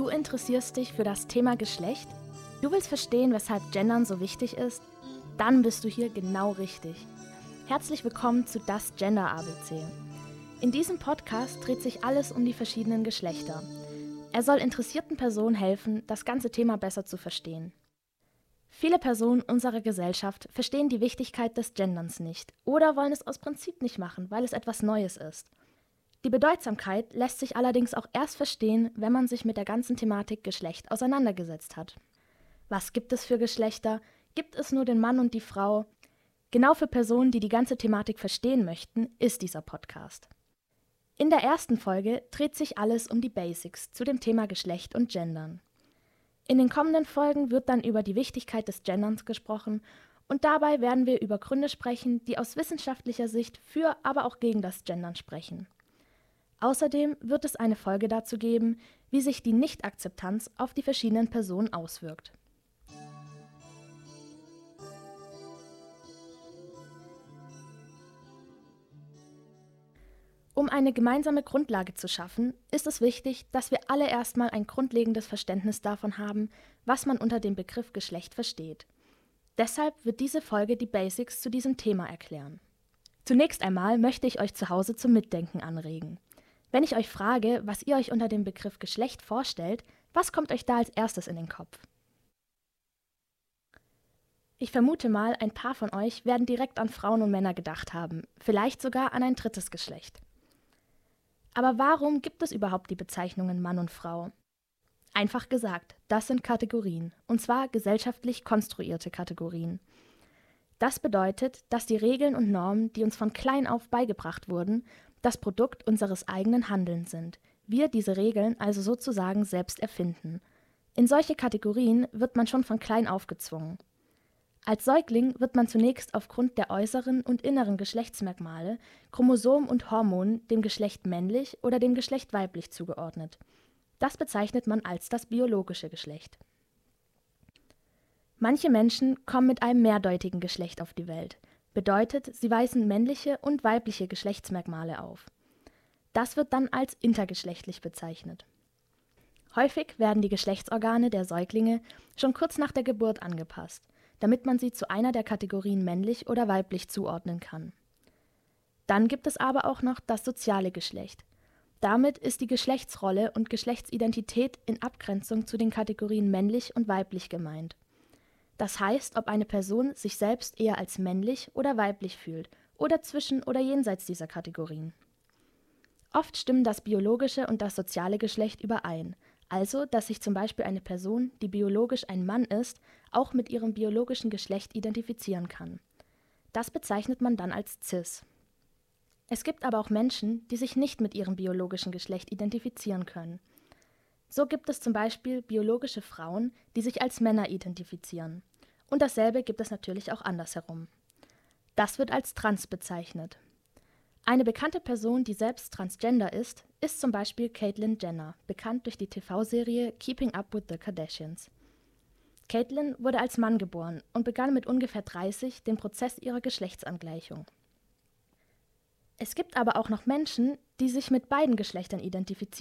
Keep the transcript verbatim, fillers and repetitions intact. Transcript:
Du interessierst dich für das Thema Geschlecht? Du willst verstehen, weshalb Gendern so wichtig ist? Dann bist du hier genau richtig. Herzlich willkommen zu Das Gender-A B C. In diesem Podcast dreht sich alles um die verschiedenen Geschlechter. Er soll interessierten Personen helfen, das ganze Thema besser zu verstehen. Viele Personen unserer Gesellschaft verstehen die Wichtigkeit des Genderns nicht oder wollen es aus Prinzip nicht machen, weil es etwas Neues ist. Die Bedeutsamkeit lässt sich allerdings auch erst verstehen, wenn man sich mit der ganzen Thematik Geschlecht auseinandergesetzt hat. Was gibt es für Geschlechter? Gibt es nur den Mann und die Frau? Genau für Personen, die die ganze Thematik verstehen möchten, ist dieser Podcast. In der ersten Folge dreht sich alles um die Basics zu dem Thema Geschlecht und Gendern. In den kommenden Folgen wird dann über die Wichtigkeit des Genderns gesprochen und dabei werden wir über Gründe sprechen, die aus wissenschaftlicher Sicht für, aber auch gegen das Gendern sprechen. Außerdem wird es eine Folge dazu geben, wie sich die Nicht-Akzeptanz auf die verschiedenen Personen auswirkt. Um eine gemeinsame Grundlage zu schaffen, ist es wichtig, dass wir alle erstmal ein grundlegendes Verständnis davon haben, was man unter dem Begriff Geschlecht versteht. Deshalb wird diese Folge die Basics zu diesem Thema erklären. Zunächst einmal möchte ich euch zu Hause zum Mitdenken anregen. Wenn ich euch frage, was ihr euch unter dem Begriff Geschlecht vorstellt, was kommt euch da als erstes in den Kopf? Ich vermute mal, ein paar von euch werden direkt an Frauen und Männer gedacht haben, vielleicht sogar an ein drittes Geschlecht. Aber warum gibt es überhaupt die Bezeichnungen Mann und Frau? Einfach gesagt, das sind Kategorien, und zwar gesellschaftlich konstruierte Kategorien. Das bedeutet, dass die Regeln und Normen, die uns von klein auf beigebracht wurden, das Produkt unseres eigenen Handelns sind. Wir diese Regeln also sozusagen selbst erfinden. In solche Kategorien wird man schon von klein auf gezwungen. Als Säugling wird man zunächst aufgrund der äußeren und inneren Geschlechtsmerkmale, Chromosomen und Hormonen dem Geschlecht männlich oder dem Geschlecht weiblich zugeordnet. Das bezeichnet man als das biologische Geschlecht. Manche Menschen kommen mit einem mehrdeutigen Geschlecht auf die Welt. Bedeutet, sie weisen männliche und weibliche Geschlechtsmerkmale auf. Das wird dann als intergeschlechtlich bezeichnet. Häufig werden die Geschlechtsorgane der Säuglinge schon kurz nach der Geburt angepasst, damit man sie zu einer der Kategorien männlich oder weiblich zuordnen kann. Dann gibt es aber auch noch das soziale Geschlecht. Damit ist die Geschlechtsrolle und Geschlechtsidentität in Abgrenzung zu den Kategorien männlich und weiblich gemeint. Das heißt, ob eine Person sich selbst eher als männlich oder weiblich fühlt oder zwischen oder jenseits dieser Kategorien. Oft stimmen das biologische und das soziale Geschlecht überein, also dass sich zum Beispiel eine Person, die biologisch ein Mann ist, auch mit ihrem biologischen Geschlecht identifizieren kann. Das bezeichnet man dann als cis. Es gibt aber auch Menschen, die sich nicht mit ihrem biologischen Geschlecht identifizieren können. So gibt es zum Beispiel biologische Frauen, die sich als Männer identifizieren. Und dasselbe gibt es natürlich auch andersherum. Das wird als trans bezeichnet. Eine bekannte Person, die selbst transgender ist, ist zum Beispiel Caitlyn Jenner, bekannt durch die T V-Serie Keeping Up with the Kardashians. Caitlyn wurde als Mann geboren und begann mit ungefähr dreißig den Prozess ihrer Geschlechtsangleichung. Es gibt aber auch noch Menschen, die sich mit beiden Geschlechtern identifizieren